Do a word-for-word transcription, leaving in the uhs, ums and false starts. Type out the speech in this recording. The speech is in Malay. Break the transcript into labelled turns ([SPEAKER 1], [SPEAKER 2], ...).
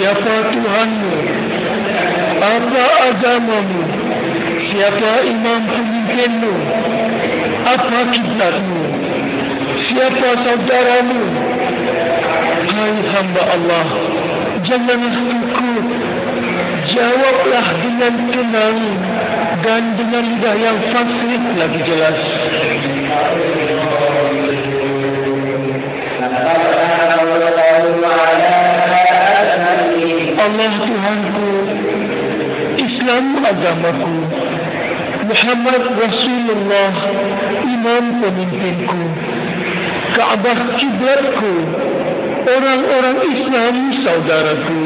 [SPEAKER 1] Siapa Tuhanmu? Apa agamamu? Siapa imam pemimpinmu? Apa kiblatmu? Siapa saudaramu? Hai hamba Allah, janganlah takut. Jawablah dengan tenang dan dengan lidah yang fasih lagi jelas. Allah Tuhanku, Islam agamaku, Muhammad Rasulullah imam pemimpinku, Kaabah kiblatku, orang-orang Islam saudaraku.